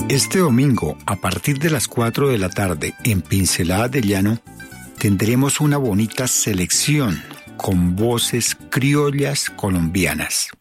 Este domingo, a partir de las 4 de la tarde, en Pinceladas de Llano, tendremos una bonita selección con voces criollas colombianas.